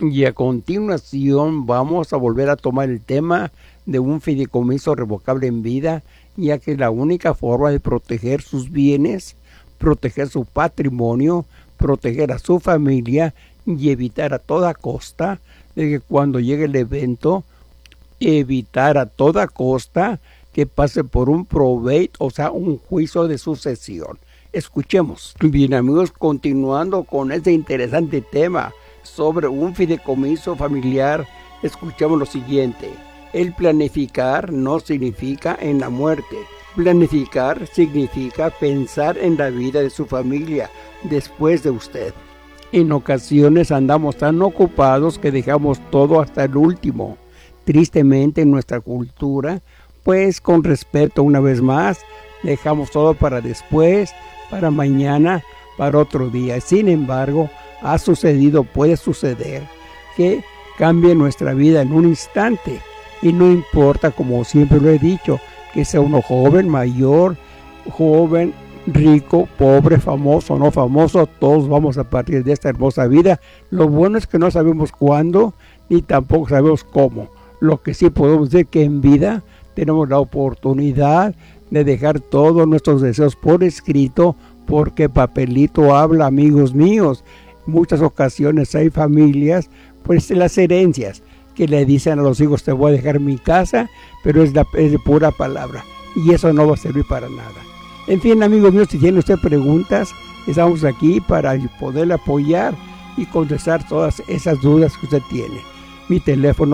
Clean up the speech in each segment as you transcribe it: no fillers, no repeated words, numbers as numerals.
Y a continuación vamos a volver a tomar el tema de un fideicomiso revocable en vida, ya que la única forma de proteger sus bienes, proteger su patrimonio, proteger a su familia y evitar a toda costa de que cuando llegue el evento, evitar a toda costa que pase por un probate, o sea, un juicio de sucesión. Escuchemos. Bien, amigos, continuando con este interesante tema sobre un fideicomiso familiar, escuchamos lo siguiente. El planificar no significa en la muerte. Planificar significa pensar en la vida de su familia después de usted. En ocasiones andamos tan ocupados que dejamos todo hasta el último. Tristemente en nuestra cultura, pues con respeto una vez más, dejamos todo para después, para mañana, para otro día. Sin embargo, ha sucedido, puede suceder, que cambie nuestra vida en un instante. Y no importa, como siempre lo he dicho, que sea uno joven, mayor, joven, rico, pobre, famoso, no famoso, todos vamos a partir de esta hermosa vida. Lo bueno es que no sabemos cuándo, ni tampoco sabemos cómo. Lo que sí podemos decir que en vida tenemos la oportunidad de dejar todos nuestros deseos por escrito, porque papelito habla, amigos míos. Muchas ocasiones hay familias, pues las herencias, que le dicen a los hijos, te voy a dejar mi casa, pero es de pura palabra, y eso no va a servir para nada. En fin, amigos míos, si tiene usted preguntas, estamos aquí para poderle apoyar y contestar todas esas dudas que usted tiene. Mi teléfono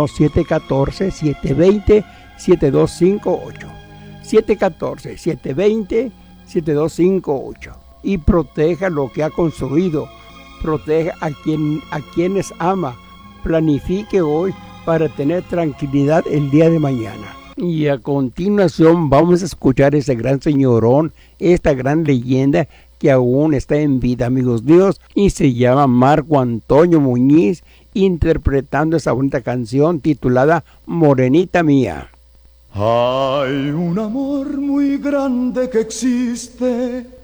714-720-7258. 714-720-7258. Y proteja lo que ha construido. Proteja a quienes ama. Planifique hoy para tener tranquilidad el día de mañana. Y a continuación vamos a escuchar a ese gran señorón, esta gran leyenda que aún está en vida, amigos míos, y se llama Marco Antonio Muñiz, interpretando esa bonita canción titulada Morenita Mía. Hay un amor muy grande que existe